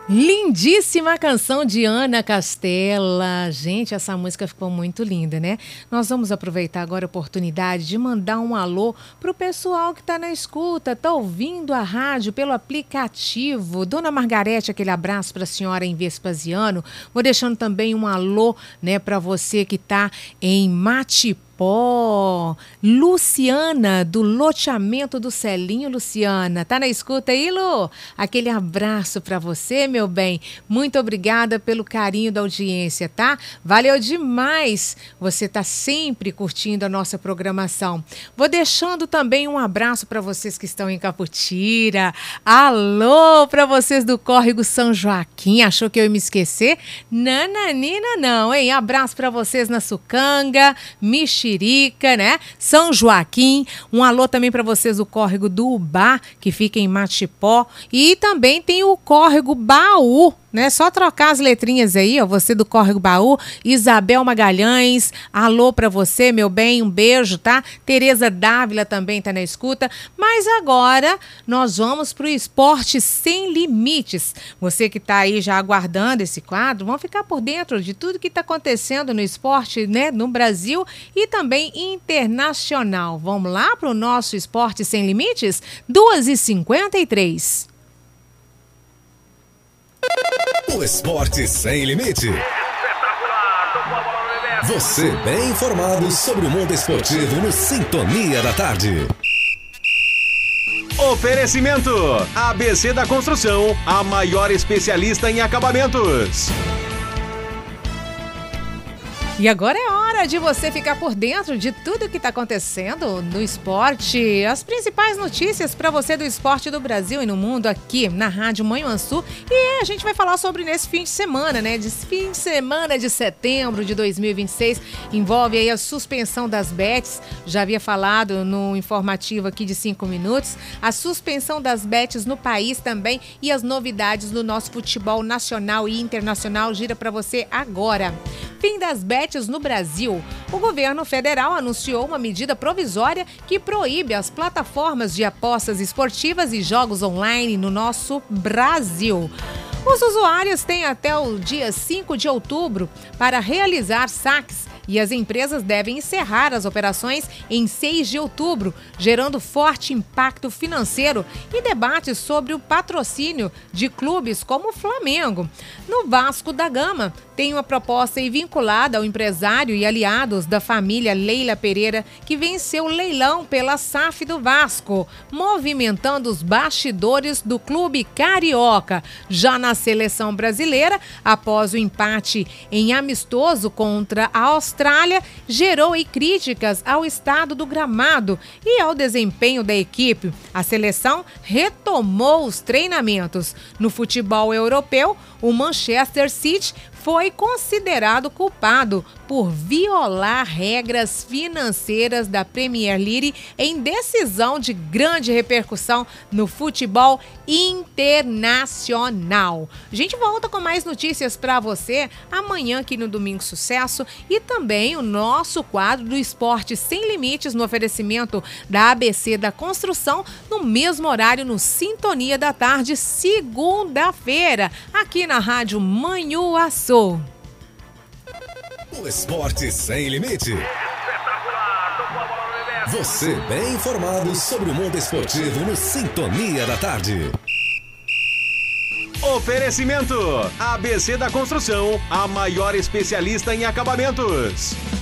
Lindíssima canção de Ana Castela. Gente, essa música ficou muito linda, né? Nós vamos aproveitar agora a oportunidade de mandar um alô pro pessoal que tá na escuta, tá ouvindo a rádio pelo aplicativo. Dona Margarete, aquele abraço pra senhora em Vespasiano. Vou deixando também um alô, né, pra você que tá em Matipó. Luciana, do loteamento do Celinho. Luciana, tá na escuta aí, Lu? Aquele abraço pra você, meu bem. Muito obrigada pelo carinho da audiência, tá? Valeu demais. Você tá sempre curtindo a nossa programação. Vou deixando também um abraço pra vocês que estão em Caputira. Alô pra vocês do Córrego São Joaquim. Achou que eu ia me esquecer? Nananina não, hein? Abraço pra vocês na Sucanga, Mexerica, né? São Joaquim. Um alô também para vocês do Córrego do Ubá, que fica em Matipó. E também tem o Córrego Baú, né? Só trocar as letrinhas aí, ó. Você do Córrego Baú, Isabel Magalhães. Alô para você, meu bem. Um beijo, tá? Tereza Dávila também tá na escuta. Mas agora nós vamos pro Esporte Sem Limites. Você que tá aí já aguardando esse quadro, vamos ficar por dentro de tudo que tá acontecendo no esporte, né? No Brasil e também internacional. Vamos lá pro nosso Esporte Sem Limites? 2h53. O Esporte Sem Limite. Você bem informado sobre o mundo esportivo no Sintonia da Tarde. Oferecimento: ABC da Construção, a maior especialista em acabamentos. E agora é hora de você ficar por dentro de tudo que está acontecendo no esporte. As principais notícias para você do esporte do Brasil e no mundo aqui na Rádio Manhuaçu. E a gente vai falar sobre nesse fim de semana, né? Esse fim de semana de setembro de 2026 envolve aí a suspensão das bets. Já havia falado no informativo aqui de 5 minutos. A suspensão das bets no país também e as novidades do nosso futebol nacional e internacional gira para você agora. Fim das bets no Brasil. O governo federal anunciou uma medida provisória que proíbe as plataformas de apostas esportivas e jogos online no nosso Brasil. Os usuários têm até o dia 5 de outubro para realizar saques e as empresas devem encerrar as operações em 6 de outubro, gerando forte impacto financeiro e debates sobre o patrocínio de clubes como o Flamengo. No Vasco da Gama, tem uma proposta vinculada ao empresário e aliados da família Leila Pereira, que venceu o leilão pela SAF do Vasco, movimentando os bastidores do clube carioca. Já na seleção brasileira, após o empate em amistoso contra a Austrália, gerou críticas ao estado do gramado e ao desempenho da equipe. A seleção retomou os treinamentos. No futebol europeu, o Manchester City foi considerado culpado por violar regras financeiras da Premier League em decisão de grande repercussão no futebol internacional. A gente volta com mais notícias para você amanhã aqui no Domingo Sucesso e também o nosso quadro do Esporte Sem Limites no oferecimento da ABC da Construção no mesmo horário no Sintonia da Tarde, segunda-feira, aqui na Rádio Manhuaçu. O Esporte Sem Limite. Você bem informado sobre o mundo esportivo no Sintonia da Tarde. Oferecimento: ABC da Construção, a maior especialista em acabamentos.